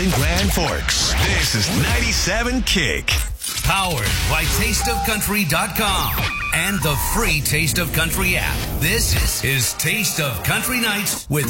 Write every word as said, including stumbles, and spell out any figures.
in Grand Forks. This is ninety-seven Kick. Powered by taste of country dot com and the free Taste of Country app. This is Taste of Country Nights with